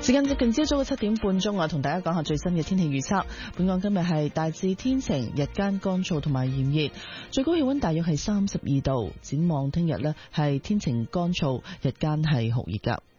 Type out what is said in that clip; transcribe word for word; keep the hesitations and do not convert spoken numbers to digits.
時間接近朝早嘅七點半鐘啊，同大家講下最新嘅天氣預測。本港今日係大致天晴，日間乾燥同埋炎熱，最高氣溫大約係三十二度。展望聽日呢係天晴乾燥，日間係酷熱噶。